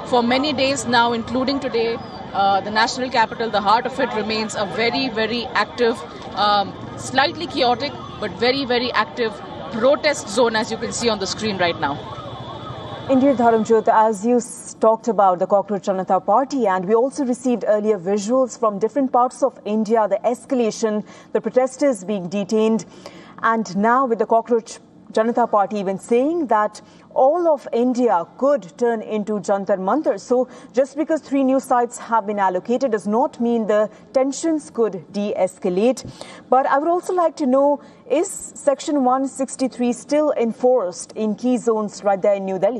For many days now, including today, the national capital, the heart of it, remains a very, very active, slightly chaotic, but very, very active protest zone, as you can see on the screen right now. Indeed, Dharamjot, as you talked about the Cockroach Janata Party, and we also received earlier visuals from different parts of India, the escalation, the protesters being detained, and now with the Cockroach Janata Party even saying that all of India could turn into Jantar Mantar. So just because 3 new sites have been allocated does not mean the tensions could de-escalate. But I would also like to know, is Section 163 still enforced in key zones right there in New Delhi?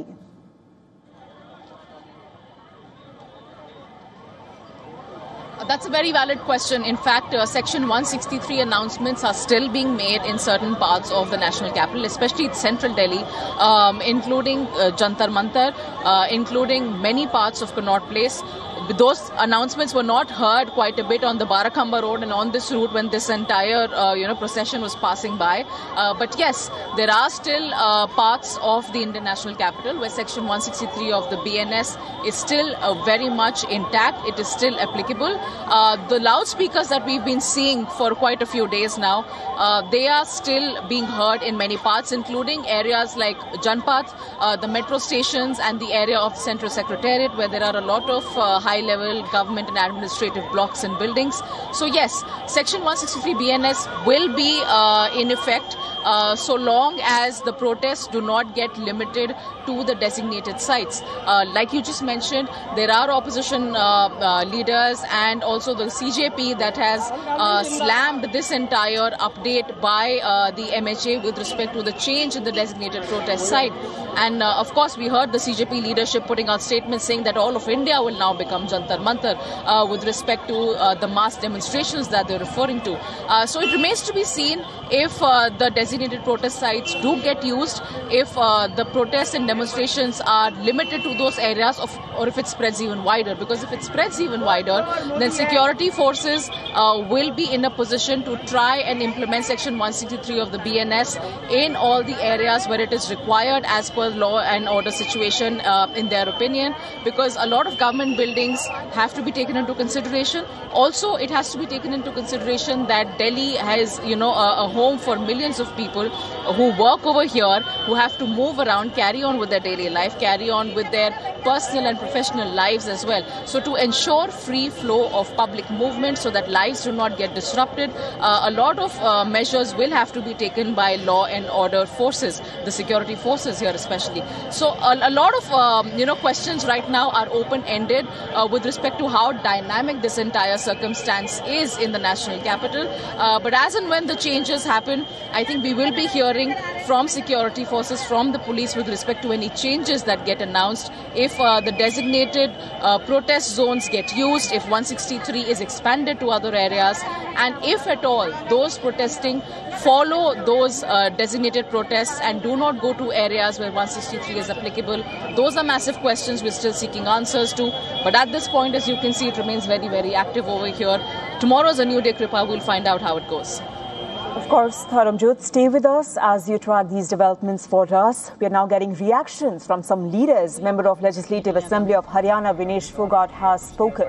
That's a very valid question. In fact, Section 163 announcements are still being made in certain parts of the national capital, especially central Delhi, including Jantar Mantar, including many parts of Connaught Place. Those announcements were not heard quite a bit on the Barakhamba Road and on this route when this entire procession was passing by. But yes, there are still parts of the Indian national capital where Section 163 of the BNS is still very much intact. It is still applicable. The loudspeakers that we've been seeing for quite a few days now, they are still being heard in many parts, including areas like Janpath, the metro stations, and the area of the Central Secretariat, where there are a lot of high-level government and administrative blocks and buildings. So yes, Section 163 BNS will be in effect so long as the protests do not get limited to the designated sites. Like you just mentioned, there are opposition leaders and also the CJP that has slammed this entire update by the MHA with respect to the change in the designated protest site. And of course, we heard the CJP leadership putting out statements saying that all of India will now become Jantar Mantar with respect to the mass demonstrations that they're referring to. So it remains to be seen if the designated protest sites do get used, if the protests and demonstrations are limited to those areas, or if it spreads even wider. Because if it spreads even wider, then security forces will be in a position to try and implement Section 163 of the BNS in all the areas where it is required as per law and order situation, in their opinion, because a lot of government buildings have to be taken into consideration. Also, it has to be taken into consideration that Delhi has, a home for millions of people who work over here, who have to move around, carry on with their daily life, carry on with their personal and professional lives as well. So to ensure free flow of public movement so that lives do not get disrupted, a lot of measures will have to be taken by law and order forces, the security forces here especially. So a lot of questions right now are open-ended with respect to how dynamic this entire circumstance is in the national capital. But as and when the changes happen, I think we will be hearing from security forces, from the police with respect to any changes that get announced, if the designated protest zones get used, if 163 is expanded to other areas, and if at all those protesting follow those designated protests and do not go to areas where 163 is applicable. Those are massive questions we're still seeking answers to. But at this point, as you can see, it remains very, very active over here. Tomorrow's a new day, Kripa. We'll find out how it goes. Of course, Dharamjot, stay with us as you track these developments for us. We are now getting reactions from some leaders. Member of Legislative Assembly of Haryana, Vinesh Fogart, has spoken.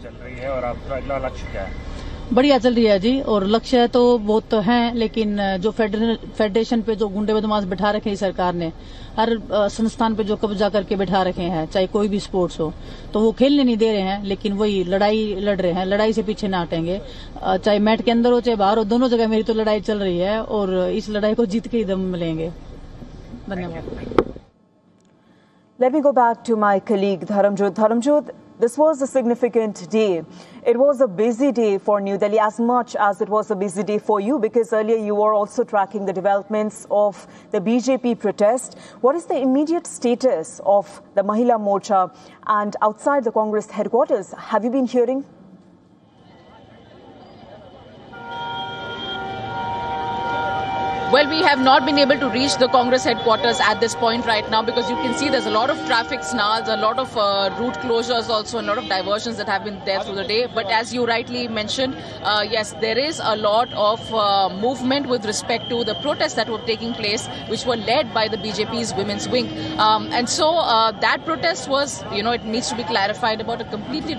बढ़िया चल रही है जी, और लक्ष्य तो बहुत हैं, लेकिन जो फेडरेशन पे जो गुंडे बदमाश बिठा रखे हैं सरकार ने, हर संस्थान पे जो कब्जा करके बिठा रखे हैं, चाहे कोई भी स्पोर्ट्स हो, तो वो खेलने नहीं दे रहे हैं, लेकिन वही लड़ाई लड़ रहे हैं, लड़ाई से पीछे ना हटेंगे, चाहे मैट के अंदर हो चाहे बाहर हो, दोनों जगह मेरी तो लड़ाई चल रही है और इस लड़ाई को जीत के ही दम मिलेंगे। धन्यवाद। Let me go back to my colleague Dharamjot. Dharamjot, this was a significant day. It was a busy day for New Delhi as much as it was a busy day for you, because earlier you were also tracking the developments of the BJP protest. What is the immediate status of the Mahila Morcha and outside the Congress headquarters? Have you been hearing? Well, we have not been able to reach the Congress headquarters at this point right now because you can see there's a lot of traffic snarls, a lot of route closures also, and a lot of diversions that have been there through the day. But as you rightly mentioned, yes, there is a lot of movement with respect to the protests that were taking place, which were led by the BJP's women's wing. And so that protest was, it needs to be clarified about a completely